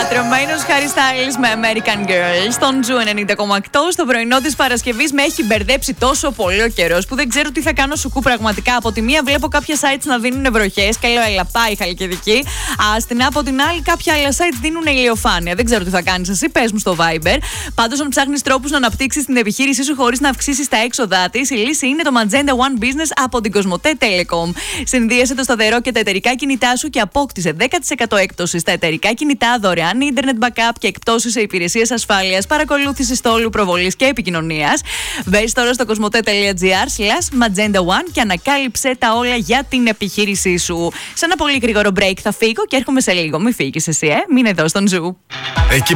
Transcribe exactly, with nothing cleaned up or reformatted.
Λατρεμένος Harry Styles με American Girl στον Ζου ενενήντα κόμμα οκτώ. Στο πρωινό της Παρασκευής με έχει μπερδέψει τόσο πολύ ο καιρός που δεν ξέρω τι θα κάνω σουκού πραγματικά. Από τη μία βλέπω κάποια sites να δίνουν βροχές και λέω έλα πάει Χαλκιδική. Στην από την άλλη κάποια άλλα sites δίνουν ηλιοφάνεια. Δεν ξέρω τι θα κάνεις εσύ, πες μου στο Viber. Πάντως αν ψάχνεις τρόπους να αναπτύξεις την επιχείρησή σου χωρίς να αυξήσεις τα έξοδά της, η λύση είναι το Magenta One Business από την Κοσμοτέ Telecom. Συνδύασε το σταθερό και τα εταιρικά κινητά σου και απόκτησε δέκα τοις εκατό έκπτωση στα εταιρικά κινητά, δωρεάν ίντερνετ backup και εκπτώσεις σε υπηρεσίες ασφάλειας, παρακολούθησης στόλου, προβολής και επικοινωνίας. Μπες τώρα στο κοσμοτέ.gr slash Magenta One και ανακάλυψε τα όλα για την επιχείρησή σου. Σε ένα πολύ γρήγορο break θα φύγω και έρχομαι σε λίγο. Μην φύγεις εσύ, ε, μείνε εδώ στον Ζου. Εκεί